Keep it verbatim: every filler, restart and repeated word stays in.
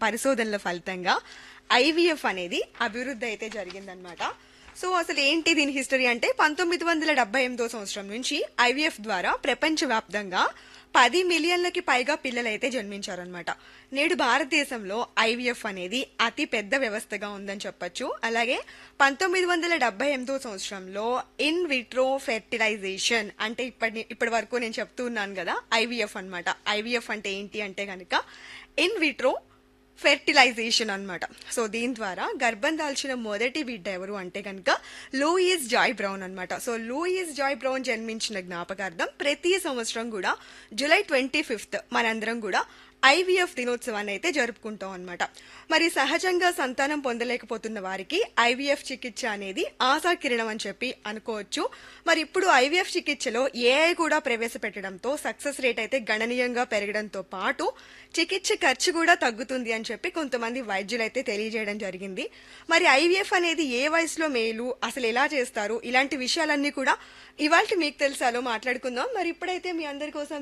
పరిశోధనల ఫలితంగా ఐవీఎఫ్ అనేది అభివృద్ధి అయితే జరిగిందనమాట. సో అసలు ఏంటి దీని హిస్టరీ అంటే పంతొమ్మిది వందల డెబ్బై ఎనిమిదో సంవత్సరం నుంచి ఐవీఎఫ్ ద్వారా ప్రపంచవ్యాప్తంగా పది మిలియన్లకి పైగా పిల్లలైతే జన్మించారనమాట. నేడు భారతదేశంలో ఐవీఎఫ్ అనేది అతి పెద్ద వ్యవస్థగా ఉందని చెప్పొచ్చు. అలాగే పంతొమ్మిది వందల డెబ్బై ఎనిమిదో సంవత్సరంలో ఇన్ విట్రో ఫెర్టిలైజేషన్ అంటే ఇప్పటి ఇప్పటి వరకు నేను చెప్తూ ఉన్నాను కదా ఐవీఎఫ్ అనమాట. ఐవీఎఫ్ అంటే ఏంటి అంటే కనుక ఇన్ విట్రో ఫెర్టిలైజేషన్ అనమాట. సో దీని ద్వారా గర్భం దాల్చిన మొదటి బిడ్డ ఎవరు అంటే కనుక లూయిస్ జాయ్ బ్రౌన్ అనమాట. సో లూయిస్ జాయ్ బ్రౌన్ జన్మించిన జ్ఞాపకార్థం ప్రతి సంవత్సరం కూడా జూలై ట్వంటీ ఫిఫ్త్ మనందరం కూడా ఐవీఎఫ్ దినోత్సవాన్ని అయితే జరుపుకుంటాం అనమాట. మరి సహజంగా సంతానం పొందలేకపోతున్న వారికి ఐవీఎఫ్ చికిత్స అనేది ఆశాకిరణం అని చెప్పి అనుకోవచ్చు. మరి ఇప్పుడు ఐవీఎఫ్ చికిత్సలో ఏఐ కూడా ప్రవేశపెట్టడంతో సక్సెస్ రేట్ అయితే గణనీయంగా పెరగడంతో పాటు చికిత్స ఖర్చు కూడా తగ్గుతుంది అని చెప్పి కొంతమంది వైద్యులు అయితే తెలియజేయడం జరిగింది. మరి ఐవీఎఫ్ అనేది ఏ వయసులో మేలు, అసలు ఎలా చేస్తారు, ఇలాంటి విషయాలన్నీ కూడా ఇవాళ మీకు తెలుసాలో మాట్లాడుకుందాం. మరి ఇప్పుడైతే మీ అందరి కోసం